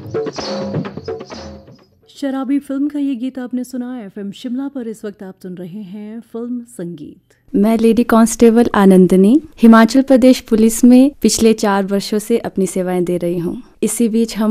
शराबी फिल्म का ये गीत आपने सुना एफएम शिमला पर। इस वक्त आप सुन रहे हैं फिल्म संगीत। मैं lady constable आनंदनी Himachal Pradesh police में पिछले 4 वर्षों से अपनी सेवाएं दे रही हूं। इसी बीच हम